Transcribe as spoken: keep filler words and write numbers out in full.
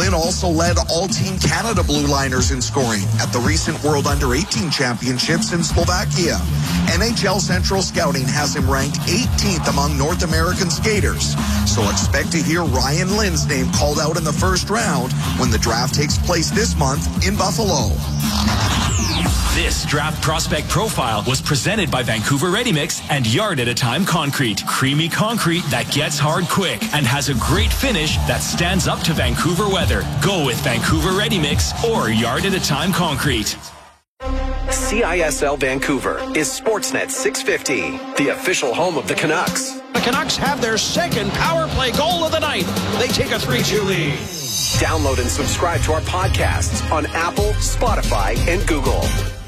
Lynn also led all Team Canada Blue Liners in scoring at the recent World Under eighteen Championships in Slovakia. N H L Central Scouting has him ranked eighteenth among North American skaters. So expect to hear Ryan Lynn's name called out in the first round when the draft takes place this month in Buffalo. This Draft Prospect Profile was presented by Vancouver Ready Mix and Yard at a Time Concrete. Creamy concrete that gets hard quick and has a great finish that stands up to Vancouver weather. Go with Vancouver Ready Mix or Yard at a Time Concrete. C I S L Vancouver is Sportsnet six fifty, the official home of the Canucks. The Canucks have their second power play goal of the night. They take a three two lead. Download and subscribe to our podcasts on Apple, Spotify, and Google.